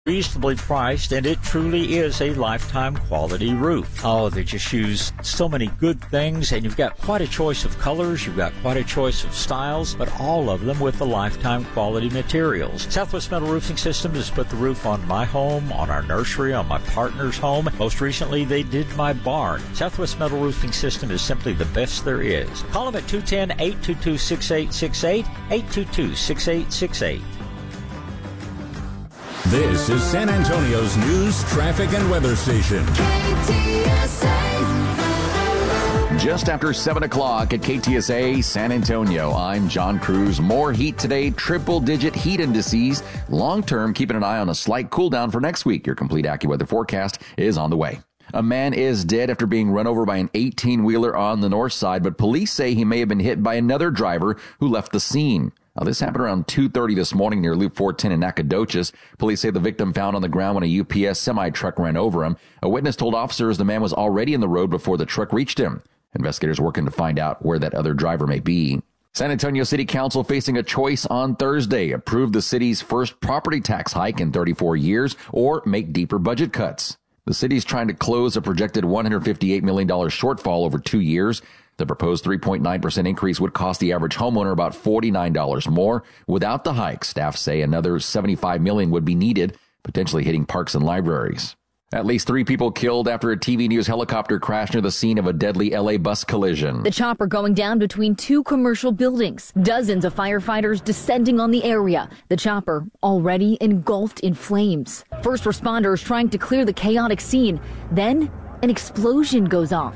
Reasonably priced, and it truly is a lifetime quality roof. Oh, they just use so many good things, and you've got quite a choice of colors, you've got quite a choice of styles, but all of them with the lifetime quality materials. Southwest Metal Roofing System has put the roof on my home, on our nursery, on my partner's home. Most recently, they did my barn. Southwest Metal Roofing System is simply the best there is. Call them at 210-822-6868, 822-6868. This is San Antonio's news, traffic, and weather station. KTSA. Just after 7 o'clock at KTSA San Antonio, I'm John Cruz. More heat today, triple-digit heat indices. Long-term, keeping an eye on a slight cool-down for next week. Your complete AccuWeather forecast is on the way. A man is dead after being run over by an 18-wheeler on the north side, but police say he may have been hit by another driver who left the scene. Now, this happened around 2:30 this morning near Loop 410 in Nacogdoches. Police say the victim found on the ground when a UPS semi-truck ran over him. A witness told officers the man was already in the road before the truck reached him. Investigators working to find out where that other driver may be. San Antonio City Council facing a choice on Thursday. Approve the city's first property tax hike in 34 years or make deeper budget cuts. The city's trying to close a projected $158 million shortfall over 2 years. The proposed 3.9% increase would cost the average homeowner about $49 more. Without the hike, staff say another $75 million would be needed, potentially hitting parks and libraries. At least 3 people killed after a TV News helicopter crashed near the scene of a deadly LA bus collision. The chopper going down between 2 commercial buildings. Dozens of firefighters descending on the area. The chopper already engulfed in flames. First responders trying to clear the chaotic scene. Then an explosion goes off.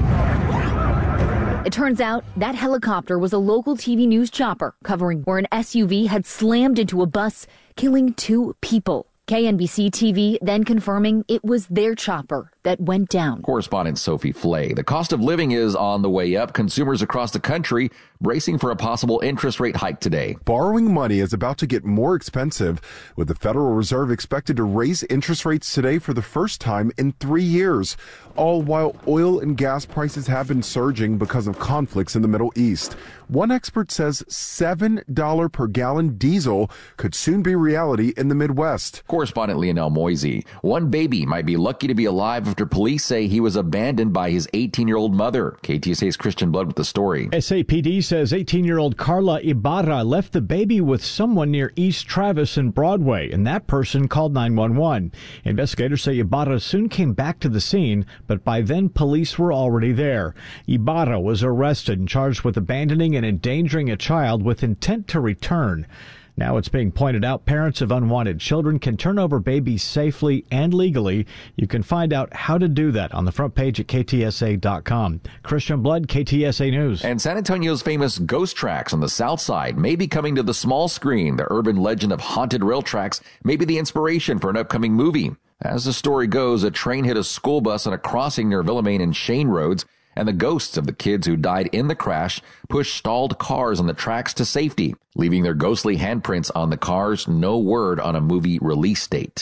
It turns out that helicopter was a local TV News chopper covering where an SUV had slammed into a bus, killing 2 people. KNBC TV then confirming it was their chopper that went down. Correspondent Sophie Flay. The cost of living is on the way up. Consumers across the country bracing for a possible interest rate hike today. Borrowing money is about to get more expensive, with the Federal Reserve expected to raise interest rates today for the first time in 3 years, all while oil and gas prices have been surging because of conflicts in the Middle East. One expert says $7 per gallon diesel could soon be reality in the Midwest. Correspondent Leonel Moisey. One baby might be lucky to be alive after police say he was abandoned by his 18-year-old mother. KTSA's Christian Blood with the story. SAPD says 18-year-old Carla Ibarra left the baby with someone near East Travis and Broadway, and that person called 911. Investigators say Ibarra soon came back to the scene, but by then police were already there. Ibarra was arrested and charged with abandoning and endangering a child with intent to return. Now it's being pointed out parents of unwanted children can turn over babies safely and legally. You can find out how to do that on the front page at KTSA.com. Christian Blood, KTSA News. And San Antonio's famous ghost tracks on the south side may be coming to the small screen. The urban legend of haunted rail tracks may be the inspiration for an upcoming movie. As the story goes, a train hit a school bus on a crossing near Villamain and Shane Roads, and the ghosts of the kids who died in the crash pushed stalled cars on the tracks to safety, leaving their ghostly handprints on the cars. No word on a movie release date.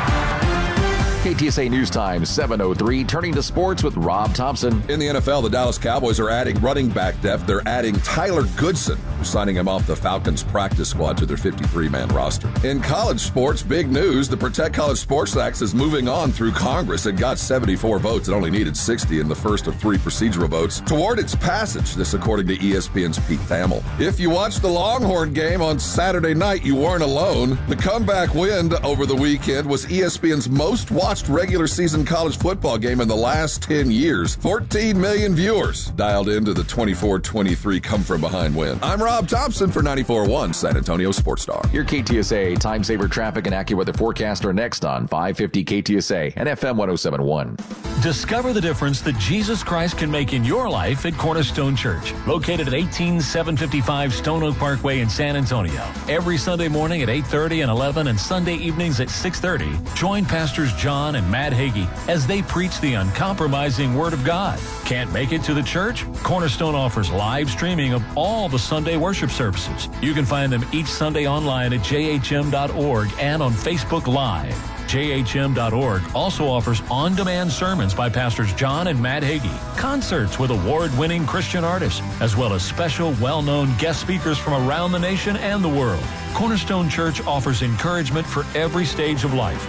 KTSA News Time, 7:03. Turning to sports with Rob Thompson. In the NFL, the Dallas Cowboys are adding running back depth. They're adding Tyler Goodson, signing him off the Falcons practice squad to their 53-man roster. In college sports, big news. The Protect College Sports Act is moving on through Congress. It got 74 votes. It only needed 60 in the first of 3 procedural votes toward its passage. This according to ESPN's Pete Thamel. If you watched the Longhorn game on Saturday night, you weren't alone. The comeback win over the weekend was ESPN's most watched regular season college football game in the last 10 years. 14 million viewers dialed into the 24-23 come-from-behind win. I'm Rob Thompson for 94.1 San Antonio Sports Star. Your KTSA Time Saver Traffic and AccuWeather forecast are next on 550 KTSA and FM 107.1. Discover the difference that Jesus Christ can make in your life at Cornerstone Church, located at 18755 Stone Oak Parkway in San Antonio. Every Sunday morning at 8:30 and 11 and Sunday evenings at 6:30, join Pastors John and Matt Hagee as they preach the uncompromising Word of God. Can't make it to the church? Cornerstone offers live streaming of all the Sunday worship services. You can find them each Sunday online at jhm.org and on Facebook Live. JHM.org also offers on-demand sermons by Pastors John and Matt Hagee, concerts with award-winning Christian artists, as well as special, well-known guest speakers from around the nation and the world. Cornerstone Church offers encouragement for every stage of life.